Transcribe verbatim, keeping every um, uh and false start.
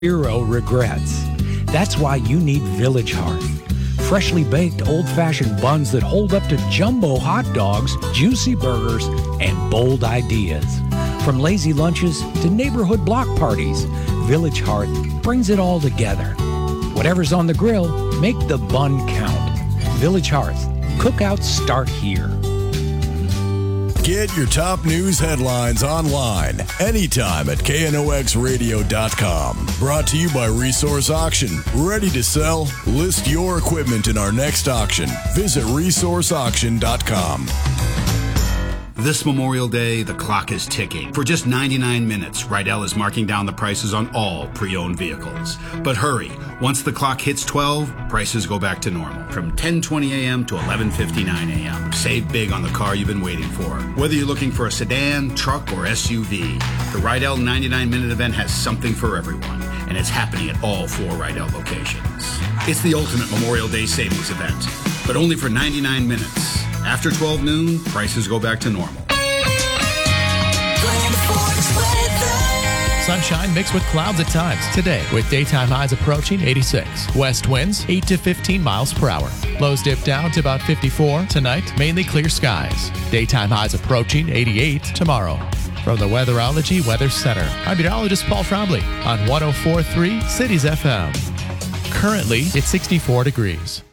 Zero regrets. That's why you need Village Hearth. Freshly baked old-fashioned buns that hold up to jumbo hot dogs, juicy burgers, and bold ideas. From lazy lunches to neighborhood block parties, Village Hearth brings it all together. Whatever's on the grill, make the bun count. Village Hearth. Cookouts start here. Get your top news headlines online anytime at K N O X radio dot com. Brought to you by Resource Auction. Ready to sell? List your equipment in our next auction. Visit resource auction dot com. This Memorial Day, the clock is ticking. For just ninety-nine minutes, Rydell is marking down the prices on all pre-owned vehicles. But hurry, once the clock hits twelve, prices go back to normal. From ten twenty a.m. to eleven fifty-nine a.m. Save big on the car you've been waiting for. Whether you're looking for a sedan, truck, or S U V, the Rydell ninety-nine minute event has something for everyone. And it's happening at all four Rydell locations. It's the ultimate Memorial Day savings event, but only for ninety-nine minutes. After twelve noon, prices go back to normal. Sunshine mixed with clouds at times today, with daytime highs approaching eighty-six. West winds eight to fifteen miles per hour. Lows dip down to about fifty-four. Tonight, mainly clear skies. Daytime highs approaching eighty-eight tomorrow. From the Weatherology Weather Center, I'm meteorologist Paul Trombley on one oh four point three Cities F M. Currently, it's sixty-four degrees.